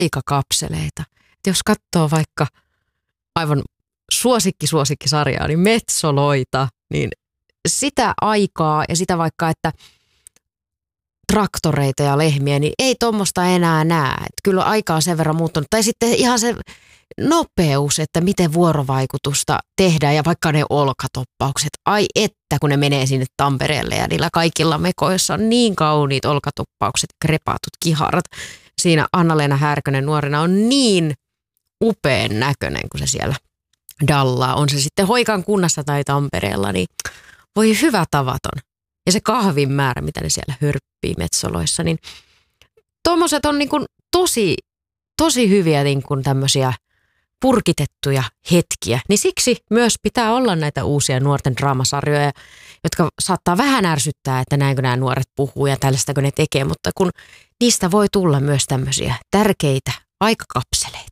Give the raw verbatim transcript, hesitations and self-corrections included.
aikakapseleita. Et jos katsoo vaikka aivan suosikki suosikkisarjaa, niin Metsoloita, niin sitä aikaa ja sitä vaikka, että traktoreita ja lehmiä, niin ei tuommoista enää näe. Et kyllä aika on sen verran muuttunut. Tai sitten ihan se nopeus, että miten vuorovaikutusta tehdään ja vaikka ne olkatoppaukset. Ai että, kun ne menee sinne Tampereelle ja niillä kaikilla mekoissa on niin kauniit olkatoppaukset, krepatut kiharat. Siinä Anna-Leena Härkönen nuorena on niin upean näköinen, kun se siellä dallaa. On se sitten Hoikan kunnassa tai Tampereella, niin voi hyvä tavaton. Ja se kahvin määrä, mitä ne siellä hörppii Metsoloissa, niin tuommoiset on niin kuin tosi, tosi hyviä niin kuin tämmöisiä purkitettuja hetkiä. Niin siksi myös pitää olla näitä uusia nuorten draamasarjoja, jotka saattaa vähän ärsyttää, että näinkö nämä nuoret puhuu ja tällaista kun ne tekee, mutta kun niistä voi tulla myös tämmöisiä tärkeitä aikakapseleita.